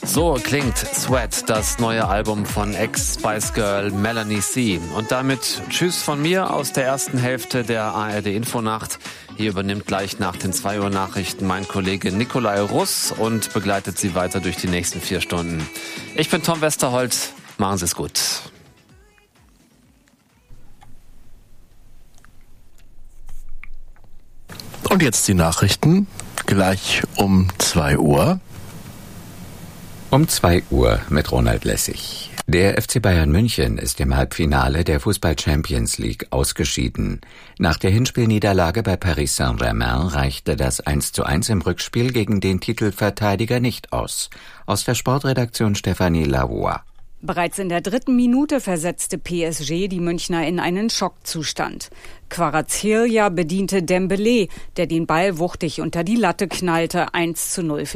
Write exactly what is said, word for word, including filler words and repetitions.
So klingt Sweat, das neue Album von Ex-Spice Girl Melanie C. Und damit tschüss von mir aus der ersten Hälfte der A R D-Infonacht. Hier übernimmt gleich nach den zwei Uhr Nachrichten mein Kollege Nikolai Russ und begleitet Sie weiter durch die nächsten vier Stunden. Ich bin Tom Westerholt. Machen Sie es gut. Und jetzt die Nachrichten, gleich um zwei Uhr. Um zwei Uhr mit Ronald Lessig. Der F C Bayern München ist im Halbfinale der Fußball-Champions League ausgeschieden. Nach der Hinspielniederlage bei Paris Saint-Germain reichte das eins zu eins im Rückspiel gegen den Titelverteidiger nicht aus. Aus der Sportredaktion Stefanie Lavoie. Bereits in der dritten Minute versetzte P S G die Münchner in einen Schockzustand. Kvaratskhelia bediente Dembélé, der den Ball wuchtig unter die Latte knallte, eins zu null für